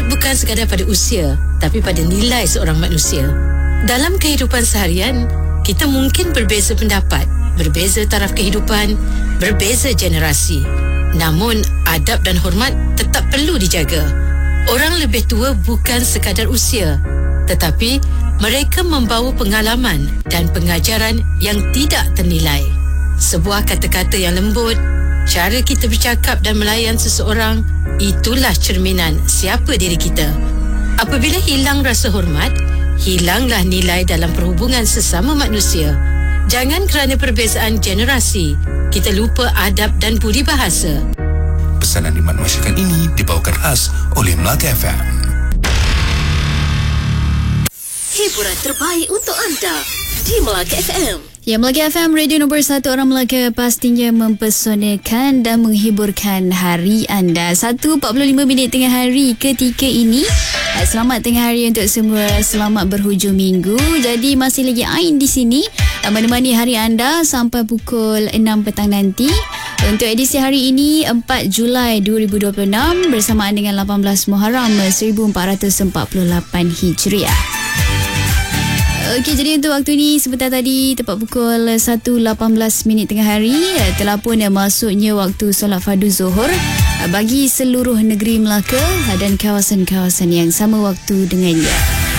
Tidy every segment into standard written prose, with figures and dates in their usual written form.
bukan sekadar pada usia, tapi pada nilai seorang manusia. Dalam kehidupan seharian, kita mungkin berbeza pendapat, berbeza taraf kehidupan, berbeza generasi. Namun, adab dan hormat tetap perlu dijaga. Orang lebih tua bukan sekadar usia, tetapi mereka membawa pengalaman dan pengajaran yang tidak ternilai. Sebuah kata-kata yang lembut, cara kita bercakap dan melayan seseorang, itulah cerminan siapa diri kita. Apabila hilang rasa hormat, hilanglah nilai dalam perhubungan sesama manusia. Jangan kerana perbezaan generasi, kita lupa adab dan budi bahasa. Pesanan khidmat masyarakat ini dibawakan khas oleh Melaka FM. Hiburan terbaik untuk anda di Melaka FM. Ya, Melaka FM, radio nombor 1 orang Melaka, pastinya mempesonakan dan menghiburkan hari anda. 1:45 tengah hari ketika ini. Selamat tengah hari untuk semua. Selamat berhujung minggu. Jadi masih lagi Ain di sini menemani hari anda sampai pukul 6 petang nanti. Untuk edisi hari ini 4 Julai 2026 bersamaan dengan 18 Muharram 1448 Hijriah. Okey, jadi untuk waktu ni sebentar tadi tepat pukul 1:18 tengah hari telah pun masuknya waktu solat fardu Zuhur bagi seluruh negeri Melaka dan kawasan-kawasan yang sama waktu dengannya.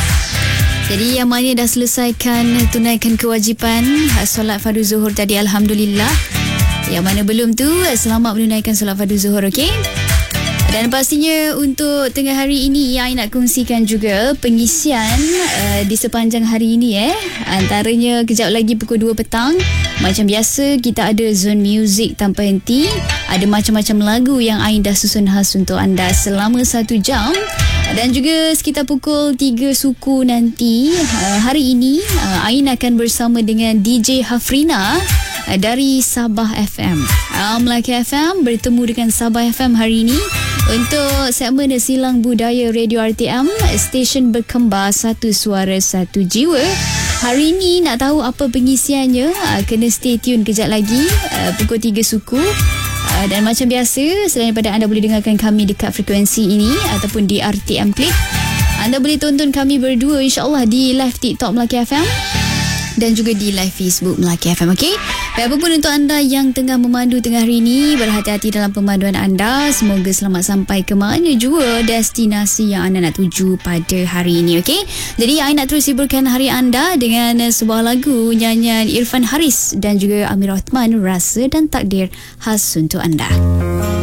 Jadi yang mana dah selesaikan tunaikan kewajipan solat fardu Zuhur tadi, alhamdulillah. Yang mana belum tu, selamat menunaikan solat fardu Zuhur, okey? Dan pastinya untuk tengah hari ini yang nak kongsikan juga pengisian di sepanjang hari ini antaranya kejap lagi pukul 2 petang. Macam biasa kita ada zone music tanpa henti. Ada macam-macam lagu yang Ain dah susun khas untuk anda selama 1 jam. Dan juga sekitar pukul 3 suku nanti hari ini Ain akan bersama dengan DJ Hafrina dari Sabah FM. Melaka FM bertemu dengan Sabah FM hari ini untuk segmen Silang Budaya Radio RTM, stesen berkembar satu suara satu jiwa. Hari ini nak tahu apa pengisiannya, kena stay tune kejap lagi pukul 3 suku. Dan macam biasa, selain daripada anda boleh dengarkan kami dekat frekuensi ini ataupun di RTM Click, anda boleh tonton kami berdua insyaAllah di live TikTok Melaka FM dan juga di live Facebook Melaka FM, okey? Apapun untuk anda yang tengah memandu tengah hari ini, berhati-hati dalam pemanduan anda. Semoga selamat sampai ke mana jua destinasi yang anda nak tuju pada hari ini, okey? Jadi, saya nak terus hiburkan hari anda dengan sebuah lagu nyanyian Irfan Haris dan juga Amir Othman, Rasa dan Takdir, khas untuk anda.